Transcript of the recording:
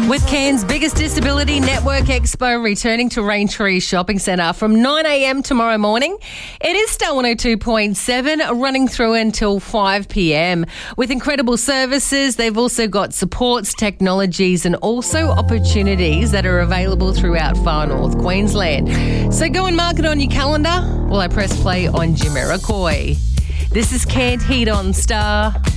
With Cairns' biggest disability network expo returning to Raintree Shopping Centre from 9am tomorrow morning, it is Star 102.7 running through until 5pm. With incredible services, they've also got supports, technologies and also opportunities that are available throughout far north Queensland. So go and mark it on your calendar while I press play on Jamiroquai. This is Can't Heat on Star.